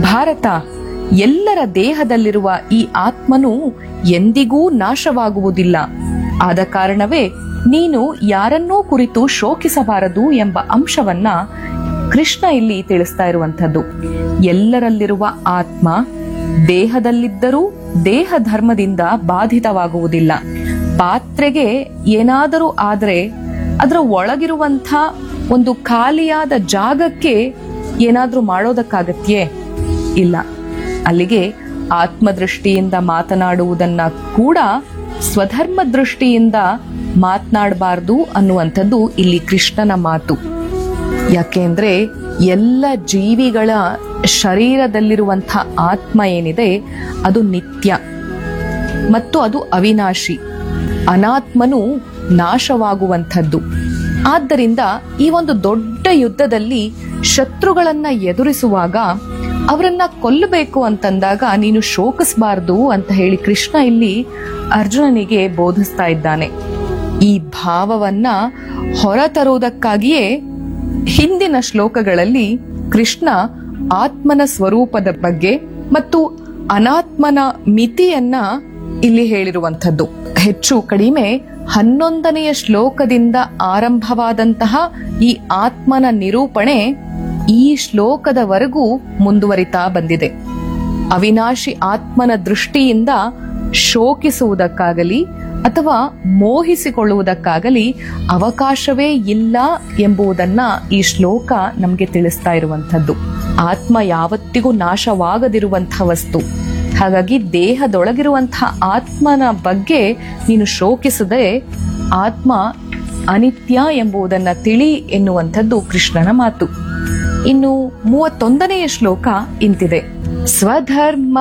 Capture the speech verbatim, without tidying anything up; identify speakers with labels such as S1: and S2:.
S1: ಭಾರತ, ಎಲ್ಲರ ದೇಹದಲ್ಲಿರುವ ಈ ಆತ್ಮನು ಎಂದಿಗೂ ನಾಶವಾಗುವುದಿಲ್ಲ. ಆದ ಕಾರಣವೇ ನೀನು ಯಾರನ್ನೂ ಕುರಿತು ಶೋಕಿಸಬಾರದು ಎಂಬ ಅಂಶವನ್ನ ಕೃಷ್ಣ ಇಲ್ಲಿ ತಿಳಿಸ್ತಾ ಇರುವಂಥದ್ದು. ಎಲ್ಲರಲ್ಲಿರುವ ಆತ್ಮ ದೇಹದಲ್ಲಿದ್ದರೂ ದೇಹ ಧರ್ಮದಿಂದ ಬಾಧಿತವಾಗುವುದಿಲ್ಲ. ಪಾತ್ರೆಗೆ ಏನಾದರೂ ಆದ್ರೆ ಅದರ ಒಳಗಿರುವಂಥ ಒಂದು ಖಾಲಿಯಾದ ಜಾಗಕ್ಕೆ ಏನಾದ್ರೂ ಮಾಡೋದಕ್ಕಾಗತ್ಯೇ? ಇಲ್ಲ. ಅಲ್ಲಿಗೆ ಆತ್ಮದೃಷ್ಟಿಯಿಂದ ಮಾತನಾಡುವುದನ್ನ ಕೂಡ ಸ್ವಧರ್ಮ ದೃಷ್ಟಿಯಿಂದ ಮಾತನಾಡಬಾರ್ದು ಅನ್ನುವಂಥದ್ದು ಇಲ್ಲಿ ಕೃಷ್ಣನ ಮಾತು. ಯಾಕೆಂದ್ರೆ ಎಲ್ಲ ಜೀವಿಗಳ ಶರೀರದಲ್ಲಿರುವಂಥ ಆತ್ಮ ಏನಿದೆ ಅದು ನಿತ್ಯ ಮತ್ತು ಅದು ಅವಿನಾಶಿ. ಅನಾತ್ಮನು ನಾಶವಾಗುವಂಥದ್ದು. ಆದ್ದರಿಂದ ಈ ಒಂದು ದೊಡ್ಡ ಯುದ್ಧದಲ್ಲಿ ಶತ್ರುಗಳನ್ನ ಎದುರಿಸುವಾಗ ಅವರನ್ನ ಕೊಲ್ಲಬೇಕು ಅಂತಂದಾಗ ನೀನು ಶೋಕಿಸಬಾರದು ಅಂತ ಹೇಳಿ ಕೃಷ್ಣ ಇಲ್ಲಿ ಅರ್ಜುನನಿಗೆ ಬೋಧಿಸ್ತಾ ಇದ್ದಾನೆ. ಈ ಭಾವವನ್ನ ಹೊರತರುವುದಕ್ಕಾಗಿಯೇ ಹಿಂದಿನ ಶ್ಲೋಕಗಳಲ್ಲಿ ಕೃಷ್ಣ ಆತ್ಮನ ಸ್ವರೂಪದ ಬಗ್ಗೆ ಮತ್ತು ಅನಾತ್ಮನ ಮಿತಿಯನ್ನ ಇಲ್ಲಿ ಹೇಳಿರುವಂಥದ್ದು. ಹೆಚ್ಚು ಕಡಿಮೆ ಹನ್ನೊಂದನೆಯ ಶ್ಲೋಕದಿಂದ ಆರಂಭವಾದಂತಹ ಈ ಆತ್ಮನ ನಿರೂಪಣೆ ಈ ಶ್ಲೋಕದವರೆಗೂ ಮುಂದುವರಿತಾ ಬಂದಿದೆ. ಅವಿನಾಶಿ ಆತ್ಮನ ದೃಷ್ಟಿಯಿಂದ ಶೋಕಿಸುವುದಕ್ಕಾಗಲಿ ಅಥವಾ ಮೋಹಿಸಿಕೊಳ್ಳುವುದಕ್ಕಾಗಲಿ ಅವಕಾಶವೇ ಇಲ್ಲ ಎಂಬುದನ್ನ ಈ ಶ್ಲೋಕ ನಮಗೆ ತಿಳಿಸ್ತಾ ಇರುವಂಥದ್ದು. ಆತ್ಮ ಯಾವತ್ತಿಗೂ ನಾಶವಾಗದಿರುವಂತಹ ವಸ್ತು. ಹಾಗಾಗಿ ದೇಹದೊಳಗಿರುವಂತಹ ಆತ್ಮನ ಬಗ್ಗೆ ನೀನು ಶೋಕಿಸದೆ ಆತ್ಮ ಅನಿತ್ಯ ಎಂಬುದನ್ನ ತಿಳಿ ಎನ್ನುವಂಥದ್ದು ಕೃಷ್ಣನ ಮಾತು. ಇನ್ನು ಮೂವತ್ತೊಂದನೆಯ ಶ್ಲೋಕ ಇಂತಿದೆ. ಸ್ವಧರ್ಮ